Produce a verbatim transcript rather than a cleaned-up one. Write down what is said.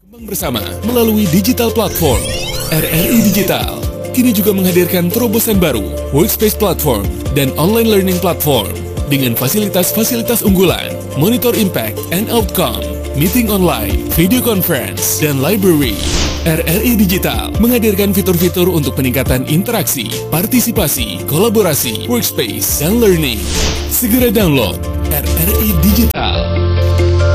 Kembang bersama melalui digital platform. R R I Digital kini juga menghadirkan terobosan baru, workspace platform dan online learning platform dengan fasilitas-fasilitas unggulan, monitor impact and outcome, meeting online, video conference, dan library. R R I Digital menghadirkan fitur-fitur untuk peningkatan interaksi, partisipasi, kolaborasi, workspace, dan learning. Segera download R R I Digital.